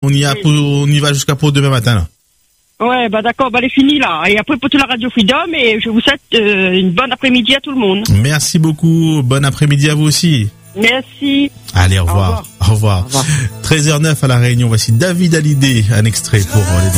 On y va jusqu'à pour demain matin, là. Ouais, bah d'accord, bah elle est finie là. Et après pour toute la Radio Freedom, et je vous souhaite une bonne après-midi à tout le monde. Merci beaucoup. Bon après-midi à vous aussi. Merci. Allez, au revoir. Au revoir. 13h09 à La Réunion. Voici David Hallyday, un extrait pour les